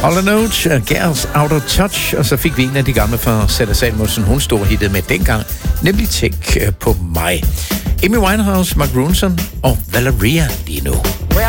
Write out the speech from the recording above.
All Note, Girls Out of Touch, og så fik vi en af de gamle fra Sætter Salmonsen, hun stod hittet med dengang, nemlig Tænk på mig. Amy Winehouse, Mark Ronson og Valeria lige nu.